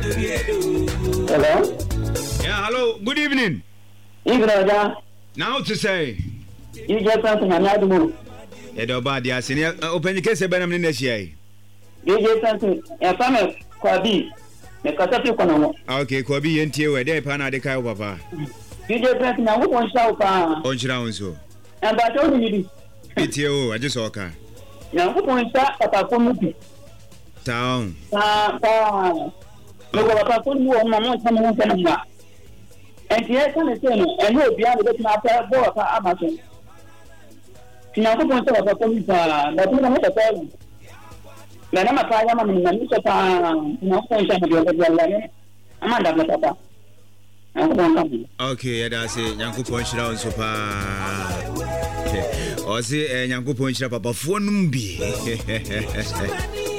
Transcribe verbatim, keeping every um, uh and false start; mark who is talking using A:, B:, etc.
A: Hello?
B: Yeah, hello. Good evening.
A: Evening, Oja.
B: Now to say.
A: You get something I'm not doing.
B: Edo bad ya senior open case e benam ni na hia.
A: You get something. Ya fame Kwabi. Me kasa fi kono mo.
B: Okay, Kwabi yentie we dey pa na de kai papa.
A: You get something na wo pon sha pa.
B: On chira won so.
A: And ba to ni di.
B: Etie o, aje so ka.
A: Na wo pon sha papa ko mu bi.
B: Town.
A: Ta ta. No go papa ko mu o mo mo ta mo ta na. And yes, I say no. And no bia be na pa bo pa amaso. Tina ko pon sha papa ko mu pa. Na tu na mo ta pa. Na na mapaya mama ni nani so pa. Na ko sha mo de la ne. Amanda na papa.
B: Okay, yeah, that's it. Nyankopon shira on so pa. Okay. O se eh Nyankopon shira papa fo num bi.